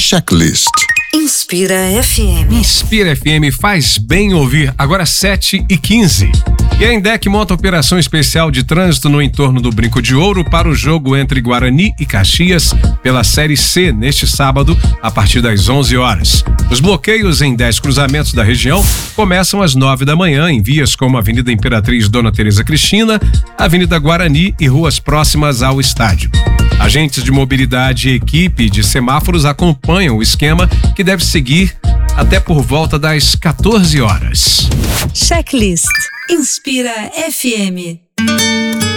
Checklist. Inspira FM. Inspira FM, faz bem ouvir. Agora 7h15. E a Indec monta operação especial de trânsito no entorno do Brinco de Ouro para o jogo entre Guarani e Caxias pela Série C neste sábado, a partir das 11 horas. Os bloqueios em 10 cruzamentos da região começam às 9 da manhã em vias como a Avenida Imperatriz Dona Teresa Cristina, Avenida Guarani e ruas próximas ao estádio. Agentes de mobilidade e equipe de semáforos acompanham o esquema, que deve seguir até por volta das 14 horas. Checklist. Inspira FM.